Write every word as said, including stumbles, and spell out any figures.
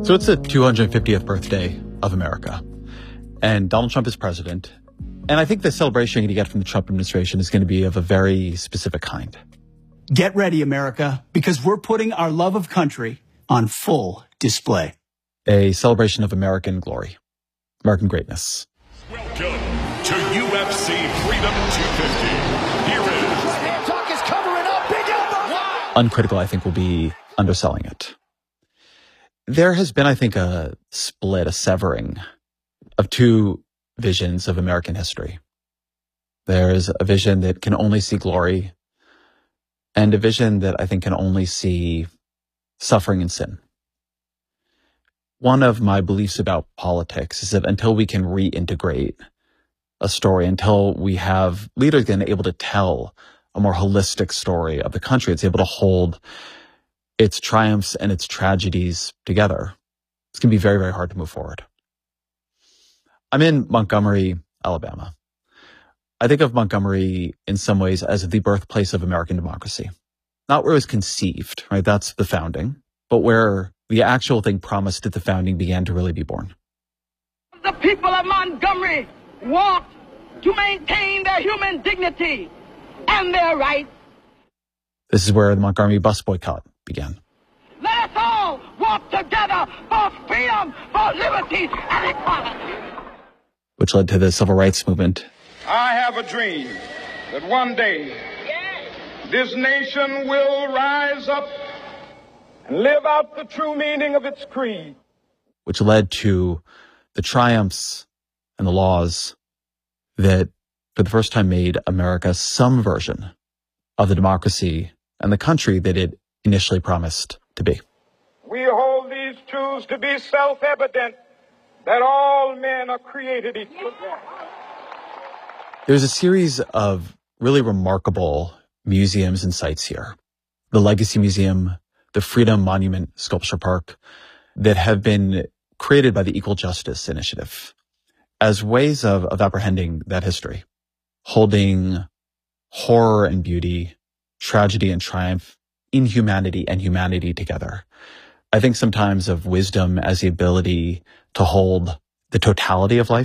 So it's the two hundred fiftieth birthday of America, and Donald Trump is president. And I think the celebration you get from the Trump administration is going to be of a very specific kind. Get ready, America, because we're putting our love of country on full display. A celebration of American glory, American greatness. Welcome to U F C Freedom two fifty. Here is... Talk is covering up. Big elbow. Uncritical, I think, will be underselling it. There has been, I think, a split, a severing of two visions of American history. There's a vision that can only see glory, and a vision that I think can only see suffering and sin. One of my beliefs about politics is that until we can reintegrate a story, until we have leaders again able to tell a more holistic story of the country, it's able to hold its triumphs and its tragedies together, it's going to be very, very hard to move forward. I'm in Montgomery, Alabama. I think of Montgomery in some ways as the birthplace of American democracy. Not where it was conceived, right? That's the founding, but where the actual thing promised at the founding began to really be born. The people of Montgomery want to maintain their human dignity and their rights. This is where the Montgomery bus boycott began. Let us all walk together for freedom, for liberty, and equality. Which led to the civil rights movement. I have a dream that one day this nation will rise up and live out the true meaning of its creed. Which led to the triumphs and the laws that, for the first time, made America some version of the democracy and the country that it initially promised to be. We hold these truths to be self-evident, that all men are created equal. There's a series of really remarkable museums and sites here. The Legacy Museum, the Freedom Monument Sculpture Park, that have been created by the Equal Justice Initiative as ways of, of apprehending that history, holding horror and beauty, tragedy and triumph, inhumanity and humanity together. I think sometimes of wisdom as the ability to hold the totality of life